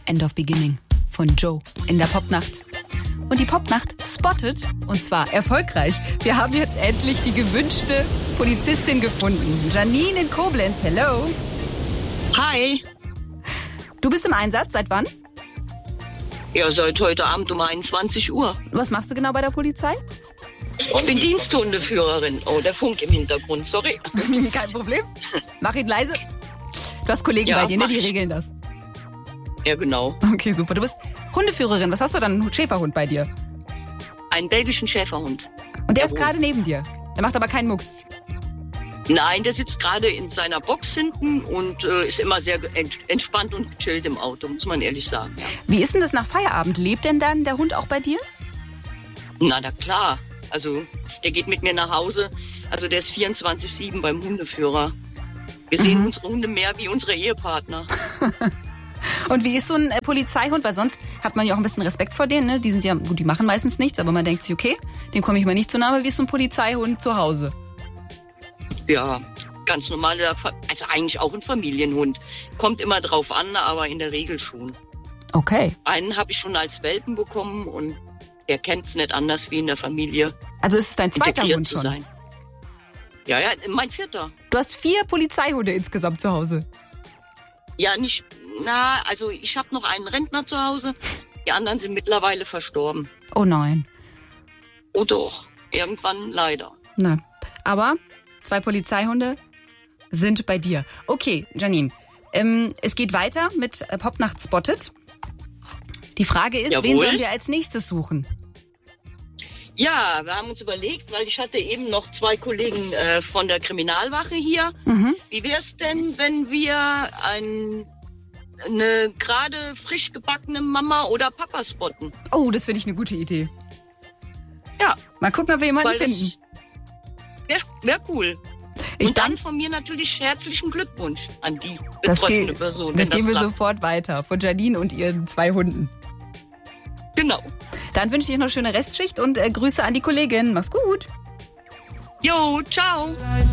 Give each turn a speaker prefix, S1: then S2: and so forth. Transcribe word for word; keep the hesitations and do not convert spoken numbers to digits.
S1: End of Beginning von Joe in der Popnacht. Und die Popnacht spottet, und zwar erfolgreich. Wir haben jetzt endlich die gewünschte Polizistin gefunden. Janine in Koblenz, hello.
S2: Hi.
S1: Du bist im Einsatz, seit wann?
S2: Ja, seit heute Abend um einundzwanzig Uhr.
S1: Was machst du genau bei der Polizei?
S2: Ich bin Diensthundeführerin. Oh, der Funk im Hintergrund, sorry.
S1: Kein Problem. Mach ihn leise. Du hast Kollegen
S2: Ja,
S1: bei dir, ne? Die
S2: mach ich.
S1: regeln das.
S2: Ja, genau.
S1: Okay, super. Du bist Hundeführerin. Was hast du dann? Einen Schäferhund bei dir?
S2: Einen belgischen Schäferhund.
S1: Und der ist
S2: Jawohl.
S1: gerade neben dir. Der macht aber keinen Mucks.
S2: Nein, der sitzt gerade in seiner Box hinten und äh, ist immer sehr ent- entspannt und gechillt im Auto, muss man ehrlich sagen. Ja.
S1: Wie ist denn das nach Feierabend? Lebt denn dann der Hund auch bei dir?
S2: Na, na klar. Also, der geht mit mir nach Hause. Also, der ist vierundzwanzig sieben beim Hundeführer. Wir sehen
S1: Mhm.
S2: unsere Hunde mehr wie unsere Ehepartner.
S1: Und wie ist so ein äh, Polizeihund? Weil sonst hat man ja auch ein bisschen Respekt vor denen. Ne? Die sind ja, gut, die machen meistens nichts, aber man denkt sich, okay, dem komme ich mal nicht zu nahe. Wie ist so ein Polizeihund zu Hause?
S2: Ja, ganz normaler, Fa- also eigentlich auch ein Familienhund. Kommt immer drauf an, aber in der Regel schon.
S1: Okay.
S2: Einen habe ich schon als Welpen bekommen und der kennt es nicht anders wie in der Familie
S1: Also ist es dein zweiter
S2: integriert
S1: Hund
S2: zu
S1: schon?
S2: sein. Ja, ja, mein vierter.
S1: Du hast vier Polizeihunde insgesamt zu Hause.
S2: Ja, nicht, na, also ich habe noch einen Rentner zu Hause. Die anderen sind mittlerweile verstorben.
S1: Oh nein.
S2: Oh doch, irgendwann leider.
S1: Na, aber zwei Polizeihunde sind bei dir. Okay, Janine, ähm, es geht weiter mit äh, Popnacht Spotted. Die Frage ist, wen
S2: Jawohl.
S1: sollen wir als nächstes suchen?
S2: Ja, wir haben uns überlegt, weil ich hatte eben noch zwei Kollegen äh, von der Kriminalwache hier.
S1: Mhm.
S2: Wie wär's denn, wenn wir ein, eine gerade frisch gebackene Mama oder Papa spotten?
S1: Oh, das finde ich eine gute Idee.
S2: Ja,
S1: Mal gucken, ob wir jemanden
S2: weil
S1: finden.
S2: das wäre wär cool.
S1: Ich
S2: Und dann
S1: danke.
S2: von mir natürlich herzlichen Glückwunsch an die
S1: Das,
S2: betreffende
S1: ge
S2: Person.
S1: das
S2: wenn
S1: geben wir
S2: klappt.
S1: sofort weiter. Von Janine und ihren zwei Hunden.
S2: Genau.
S1: Dann wünsche ich noch schöne Restschicht und äh, Grüße an die Kollegin. Mach's gut.
S2: Jo, ciao.